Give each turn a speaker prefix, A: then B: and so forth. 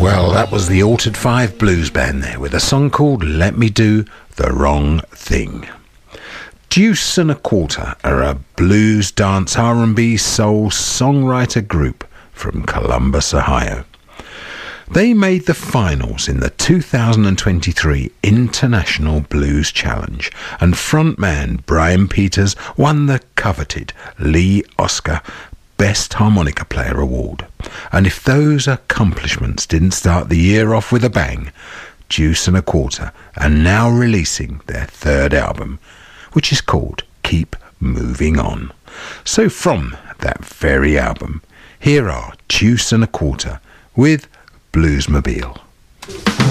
A: Well, that was the Altered Five Blues Band there with a song called Let Me Do the Wrong Thing. Deuce and a Quarter are a blues, dance, R&B, soul songwriter group from Columbus, Ohio. They made the finals in the 2023 International Blues Challenge, and frontman Brian Peters won the coveted Lee Oscar Best Harmonica Player Award. And if those accomplishments didn't start the year off with a bang, Deuce and a Quarter are now releasing their third album, which is called Keep Moving On. So from that very album, here are Deuce and a Quarter with Bluesmobile.